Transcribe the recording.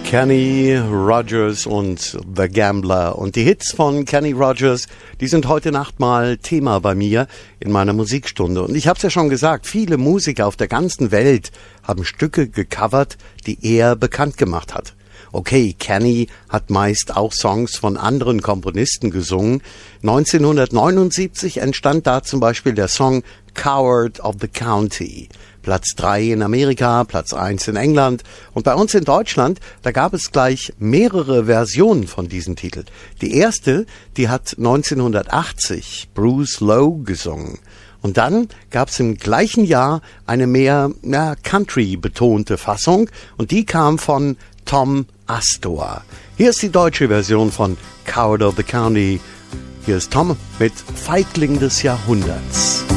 Kenny Rogers und The Gambler. Und die Hits von Kenny Rogers, die sind heute Nacht mal Thema bei mir in meiner Musikstunde. Und ich habe es ja schon gesagt, viele Musiker auf der ganzen Welt haben Stücke gecovert, die er bekannt gemacht hat. Okay, Kenny hat meist auch Songs von anderen Komponisten gesungen. 1979 entstand da zum Beispiel der Song Coward of the County. Platz 3 in Amerika, Platz 1 in England. Und bei uns in Deutschland, da gab es gleich mehrere Versionen von diesem Titel. Die erste, die hat 1980 Bruce Lowe gesungen. Und dann gab es im gleichen Jahr eine mehr Country-betonte Fassung. Und die kam von Tom Astor. Hier ist die deutsche Version von Coward of the County. Hier ist Tom mit Feigling des Jahrhunderts.